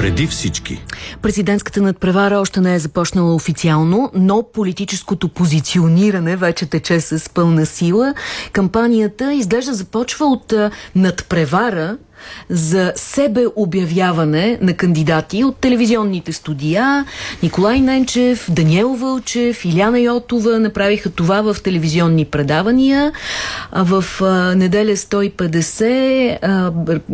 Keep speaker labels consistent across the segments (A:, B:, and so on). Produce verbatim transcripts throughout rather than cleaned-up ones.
A: преди всички.
B: Президентската надпревара още не е започнала официално, но политическото позициониране вече тече с пълна сила. Кампанията изглежда започва от надпревара за себеобявяване на кандидати от телевизионните студия. Николай Ненчев, Даниел Вълчев, Илияна Йотова направиха това в телевизионни предавания. В а, неделя сто и петдесет, а,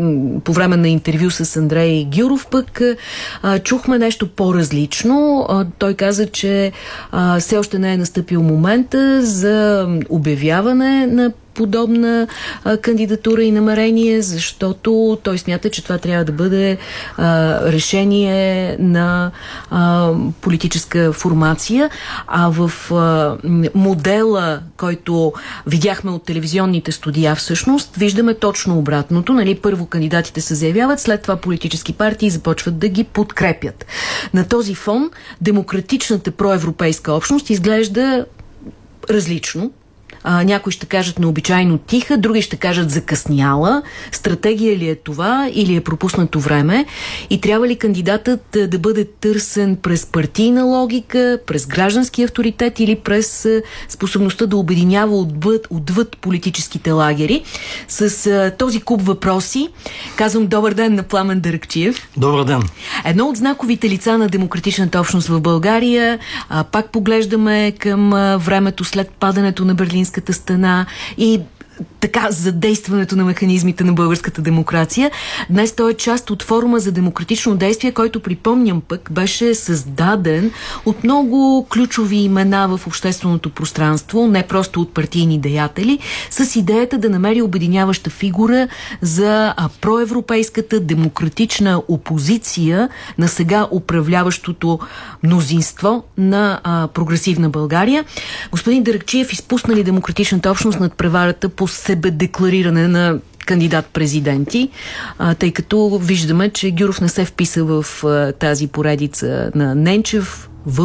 B: по време на интервю с Андрей Гюров пък а, чухме нещо по-различно. А, той каза, че а, все още не е настъпил момента за обявяване на подобна а, кандидатура и намерение, защото той смята, че това трябва да бъде а, решение на а, политическа формация. А в а, модела, който видяхме от телевизионните студия, всъщност виждаме точно обратното. Нали? Първо кандидатите се заявяват, след това политически партии започват да ги подкрепят. На този фон демократичната проевропейска общност изглежда различно. А, някои ще кажат необичайно тиха, други ще кажат закъсняла. Стратегия ли е това или е пропуснато време? И трябва ли кандидатът да бъде търсен през партийна логика, през граждански авторитет или през способността да обединява отвъд, отвъд политическите лагери? С а, този куп въпроси казвам добър ден на Пламен Даракчиев.
A: Добър ден.
B: Едно от знаковите лица на демократичната общност в България. А, пак поглеждаме към а, времето след падането на Берлинската стена и така задействането на механизмите на българската демокрация. Днес той е част от форума за демократично действие, който, припомням пък, беше създаден от много ключови имена в общественото пространство, не просто от партийни деятели, с идеята да намери обединяваща фигура за а, проевропейската демократична опозиция на сега управляващото мнозинство на а, прогресивна България. Господин Даракчиев, изпусна ли демократичната общност над преварата по себедеклариране на кандидат-президенти, а, тъй като виждаме, че Гюров не се вписа в а, тази поредица на Ненчев,